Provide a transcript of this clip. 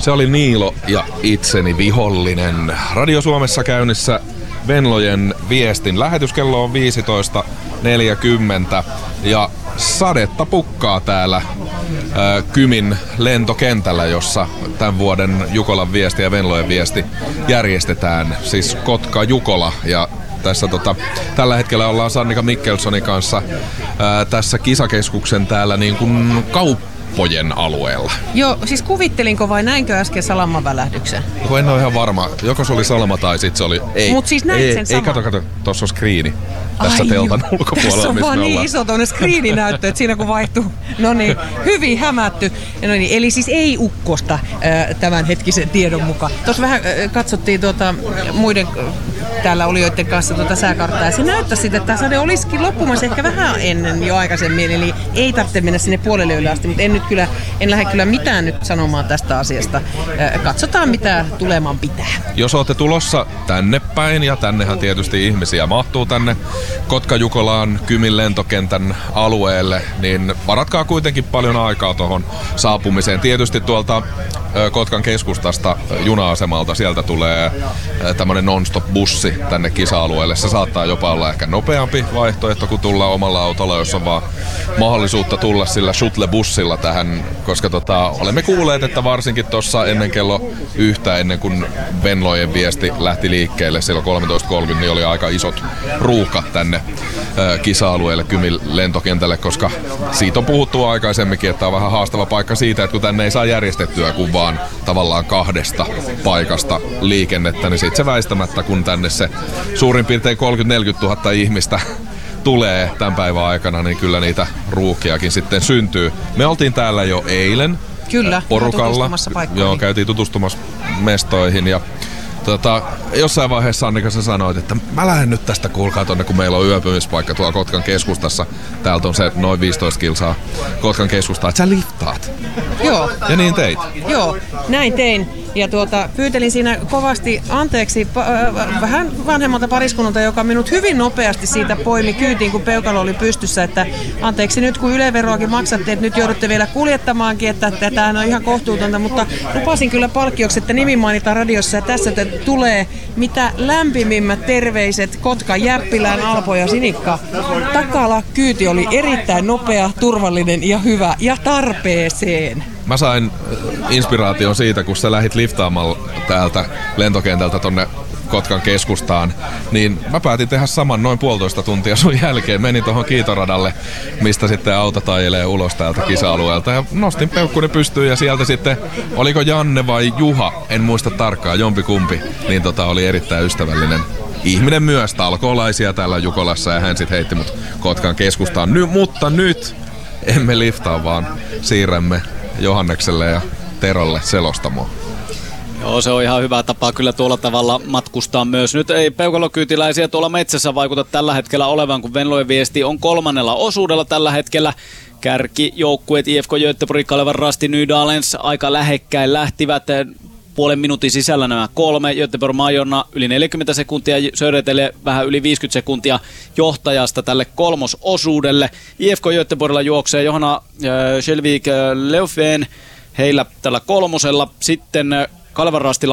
Se oli Niilo ja itseni vihollinen. Radio Suomessa käynnissä Venlojen viestin. Lähetyskello on 15.40 ja sadetta pukkaa täällä Kymin lentokentällä, jossa tämän vuoden Jukolan viesti ja Venlojen viesti järjestetään. Siis Kotka-Jukola, ja tässä tällä hetkellä ollaan Sannika Mikkelsonin kanssa tässä kisakeskuksen täällä niin kuin kauppojen alueella. Joo, siis kuvittelinko vai näinkö äsken salamanvälähdyksen? En ole ihan varma. Joko se oli salama tai sitten se oli... Mut siis näit sen saman. Ei, kato, tossa on skriini. Tässä teltan ulkopuolella, tässä on missä vaan me niin ollaan. iso tuonne skriininäyttö, että siinä kun vaihtuu, no niin, hyvin hämätty. No niin, eli siis ei ukkosta tämän hetkisen tiedon mukaan. Tuossa vähän katsottiin muiden täällä olijoiden kanssa sääkarttaa, ja se näyttäisi siltä, että tämä sade olisikin loppumassa ehkä vähän ennen jo aikaisemmin, eli ei tarvitse mennä sinne puolelle yölle asti, mutta en lähde kyllä mitään nyt sanomaan tästä asiasta. Katsotaan, mitä tulemaan pitää. Jos olette tulossa tänne päin, ja tännehän tietysti ihmisiä mahtuu tänne Kotka-Jukolaan Kymin lentokentän alueelle, niin varatkaa kuitenkin paljon aikaa tuohon saapumiseen. Tietysti tuolta Kotkan keskustasta juna-asemalta sieltä tulee tämmönen non-stop-bussi tänne kisa-alueelle. Se saattaa jopa olla ehkä nopeampi vaihtoehto, kun tullaan omalla autolla, jos on vaan mahdollisuutta tulla sillä shuttle-bussilla tähän, koska olemme kuulleet, että varsinkin tuossa ennen kello 1, ennen kuin Venlojen viesti lähti liikkeelle silloin 13.30, niin oli aika isot ruuhkat tänne kisa-alueelle Kymin lentokentälle, koska siitä on puhuttu aikaisemminkin, että on vähän haastava paikka siitä, että kun tänne ei saa järjestettyä kuin vaan tavallaan 2 paikasta liikennettä, niin sitten se väistämättä, kun tänne se suurin piirtein 30-40 000 ihmistä tulee tämän päivän aikana, niin kyllä niitä ruuhkiakin sitten syntyy. Me oltiin täällä jo eilen porukalla. Joo, käytiin tutustumassa mestoihin ja jossain vaiheessa Annika sä sanoit, että mä lähden nyt tästä kuulkaa tonne, kun meillä on yöpymispaikka tuolla Kotkan keskustassa. Täältä on se noin 15 kilsaa Kotkan keskustaa, että sä liftaat. Joo. Ja niin teit. Joo, näin tein. Ja pyytelin siinä kovasti anteeksi vähän vanhemmalta pariskunnalta, joka minut hyvin nopeasti siitä poimi kyytiin, kun peukalo oli pystyssä, että anteeksi nyt kun Yle-veroakin maksatte, että nyt joudutte vielä kuljettamaankin, että tämähän on ihan kohtuutonta, mutta lupasin kyllä palkkioksi, että nimi mainitaan radiossa ja tässä tulee mitä lämpimimmät terveiset Kotka, Jäppilään, Alpo ja Sinikka. Takala kyyti oli erittäin nopea, turvallinen ja hyvä ja tarpeeseen. Mä sain inspiraation siitä, kun sä lähit liftaamalla täältä lentokentältä tonne Kotkan keskustaan, niin mä päätin tehdä saman noin 1,5 tuntia sun jälkeen. Menin tuohon kiitoradalle, mistä sitten auto ajelee ulos täältä kisa-alueelta ja nostin peukkuni pystyyn ja sieltä sitten, oliko Janne vai Juha, en muista tarkkaan, jompikumpi, niin oli erittäin ystävällinen ihminen myös, talkoolaisia täällä Jukolassa ja hän sitten heitti mut Kotkan keskustaan. Mutta nyt emme liftaa, vaan siirrämme Johannekselle ja Terolle selostamoon. Joo, se on ihan hyvä tapa kyllä tuolla tavalla matkustaa myös. Nyt ei peukalokyytiläisiä tuolla metsässä vaikuta tällä hetkellä olevan, kun Venlojen viesti on 3. osuudella tällä hetkellä. Kärkijoukkueet IFK Göteborg, Kalevan Rasti, Nydalens aika lähekkäin lähtivät. Puolen minuutin sisällä nämä 3. Göteborg Majorna yli 40 sekuntia, Södertälje vähän yli 50 sekuntia johtajasta tälle 3. osuudelle. IFK Göteborgilla juoksee Johanna Skjelvik Leufven heillä tällä 3. Sitten Kalevan Rastilla